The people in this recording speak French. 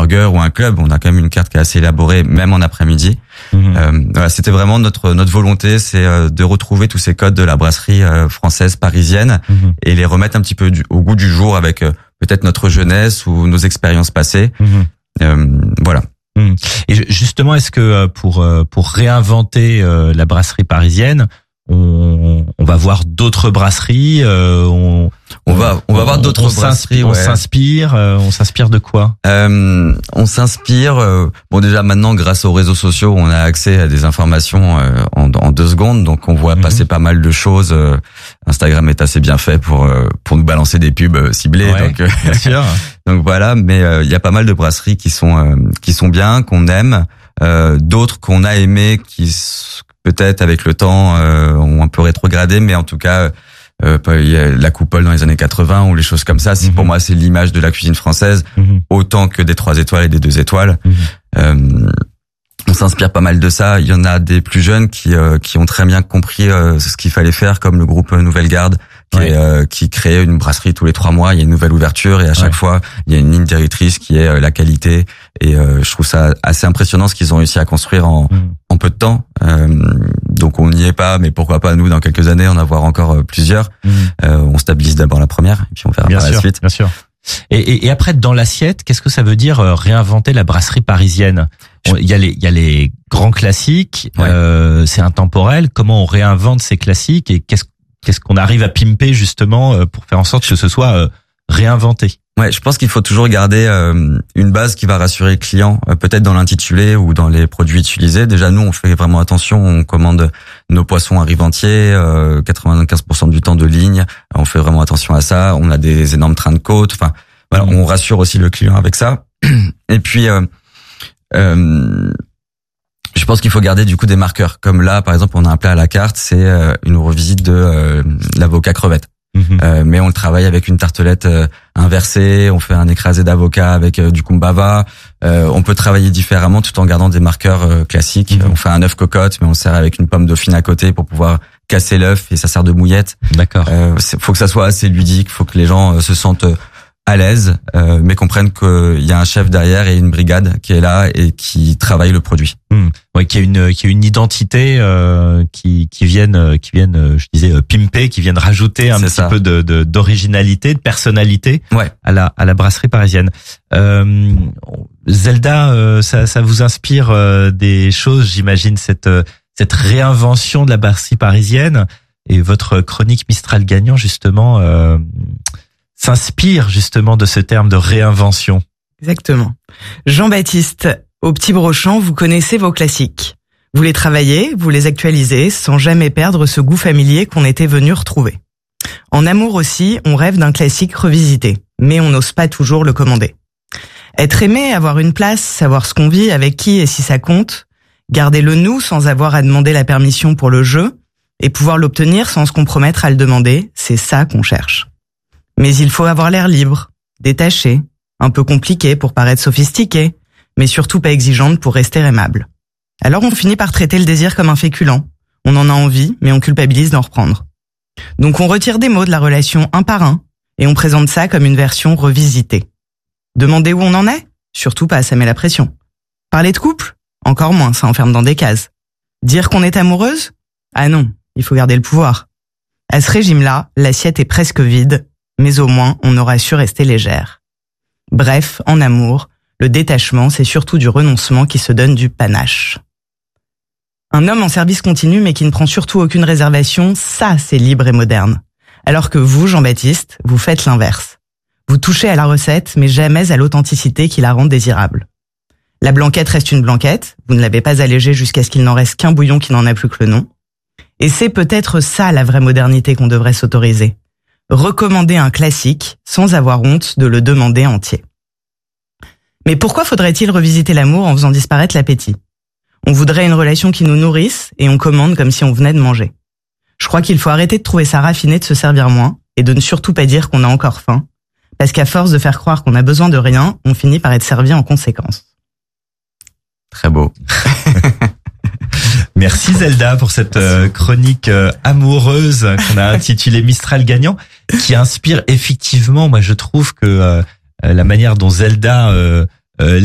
burger ou un club. On a quand même une carte qui est assez élaborée, même en après-midi. Voilà, c'était vraiment notre volonté, c'est de retrouver tous ces codes de la brasserie française parisienne et les remettre un petit peu au goût du jour avec peut-être notre jeunesse ou nos expériences passées. Voilà. Et justement, est-ce que pour réinventer la brasserie parisienne, on va voir d'autres brasseries, on va voir d'autres brasseries. On s'inspire de quoi? On s'inspire. Bon, déjà maintenant, grâce aux réseaux sociaux, on a accès à des informations en 2 secondes, donc on voit passer pas mal de choses. Instagram est assez bien fait pour nous balancer des pubs ciblées. Ouais, donc bien sûr. donc voilà, mais il y a pas mal de brasseries qui sont bien, qu'on aime, d'autres qu'on a aimées qui peut-être avec le temps ont un peu rétrogradé, mais en tout cas il y a la Coupole dans les années 80 ou les choses comme ça. Pour moi, c'est l'image de la cuisine française autant que des 3 étoiles et des 2 étoiles. On s'inspire pas mal de ça. Il y en a des plus jeunes qui ont très bien compris ce qu'il fallait faire, comme le groupe Nouvelle Garde qui crée une brasserie tous les 3 mois. Il y a une nouvelle ouverture et à chaque fois il y a une ligne directrice qui est la qualité. Et je trouve ça assez impressionnant ce qu'ils ont réussi à construire en peu de temps. Donc on n'y est pas, mais pourquoi pas nous dans quelques années en avoir encore plusieurs. On stabilise d'abord la première et puis on verra par la suite. Bien sûr. Et après, dans l'assiette, qu'est-ce que ça veut dire réinventer la brasserie parisienne? Il y a les grands classiques, c'est intemporel. Comment on réinvente ces classiques et qu'est-ce qu'on arrive à pimper justement pour faire en sorte que ce soit réinventé? Ouais, je pense qu'il faut toujours garder une base qui va rassurer le client, peut-être dans l'intitulé ou dans les produits utilisés. Déjà, nous, on fait vraiment attention, on commande nos poissons arrivent entiers, 95% du temps de ligne, on fait vraiment attention à ça. On a des énormes trains de côte, enfin, voilà, on rassure aussi le client avec ça. Et puis, je pense qu'il faut garder du coup des marqueurs. Comme là, par exemple, on a un plat à la carte, c'est une revisite de l'avocat crevette. Mais on le travaille avec une tartelette inversée, on fait un écrasé d'avocat avec du kumbava. On peut travailler différemment tout en gardant des marqueurs classiques. On fait un œuf cocotte, mais on le sert avec une pomme dauphine à côté pour pouvoir casser l'œuf et ça sert de mouillette. D'accord. Faut que ça soit assez ludique, faut que les gens se sentent à l'aise, mais comprennent qu'il y a un chef derrière et une brigade qui est là et qui travaille le produit. Ouais, qui a une identité qui viennent je disais pimper, qui viennent rajouter un petit peu d'originalité, de personnalité à la brasserie parisienne. Zelda, ça vous inspire des choses, j'imagine, cette réinvention de la brasserie parisienne, et votre chronique Mistral gagnant justement s'inspire justement de ce terme de réinvention. Exactement. Jean-Baptiste, au Petit Brochamp, vous connaissez vos classiques. Vous les travaillez, vous les actualisez, sans jamais perdre ce goût familier qu'on était venu retrouver. En amour aussi, on rêve d'un classique revisité, mais on n'ose pas toujours le commander. Être aimé, avoir une place, savoir ce qu'on vit, avec qui et si ça compte, garder le nous sans avoir à demander la permission pour le jeu, et pouvoir l'obtenir sans se compromettre à le demander, c'est ça qu'on cherche. Mais il faut avoir l'air libre, détaché, un peu compliqué pour paraître sophistiqué, mais surtout pas exigeante pour rester aimable. Alors on finit par traiter le désir comme un féculent. On en a envie, mais on culpabilise d'en reprendre. Donc on retire des mots de la relation un par un, et on présente ça comme une version revisitée. Demander où on en est? Surtout pas, ça met la pression. Parler de couple? Encore moins, ça enferme dans des cases. Dire qu'on est amoureuse? Ah non, il faut garder le pouvoir. À ce régime-là, l'assiette est presque vide, mais au moins on aura su rester légère. Bref, en amour, le détachement, c'est surtout du renoncement qui se donne du panache. Un homme en service continu mais qui ne prend surtout aucune réservation, ça c'est libre et moderne. Alors que vous, Jean-Baptiste, vous faites l'inverse. Vous touchez à la recette, mais jamais à l'authenticité qui la rend désirable. La blanquette reste une blanquette, vous ne l'avez pas allégée jusqu'à ce qu'il n'en reste qu'un bouillon qui n'en a plus que le nom. Et c'est peut-être ça la vraie modernité qu'on devrait s'autoriser. Recommander un classique sans avoir honte de le demander entier. Mais pourquoi faudrait-il revisiter l'amour en faisant disparaître l'appétit? On voudrait une relation qui nous nourrisse et on commande comme si on venait de manger. Je crois qu'il faut arrêter de trouver ça raffiné de se servir moins et de ne surtout pas dire qu'on a encore faim, parce qu'à force de faire croire qu'on a besoin de rien, on finit par être servi en conséquence. Très beau. Merci Zelda pour cette chronique amoureuse qu'on a intitulée Mistral gagnant, qui inspire effectivement, moi je trouve que la manière dont Zelda